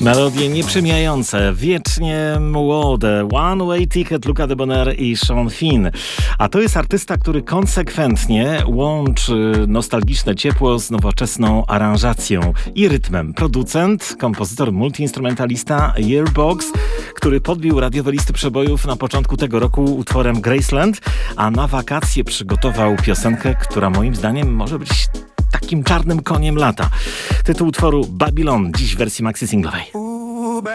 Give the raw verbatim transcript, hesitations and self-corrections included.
Melodie nieprzemijające, wiecznie młode. One Way Ticket, Luca Debonaire i Sean Finn. A to jest artysta, który konsekwentnie łączy nostalgiczne ciepło z nowoczesną aranżacją i rytmem. Producent, kompozytor, multiinstrumentalista Yearbox, który podbił radiowe listy przebojów na początku tego roku utworem Graceland, a na wakacje przygotował piosenkę, która moim zdaniem może być takim czarnym koniem lata. Tytuł utworu Babylon, dziś w wersji maxi singlowej.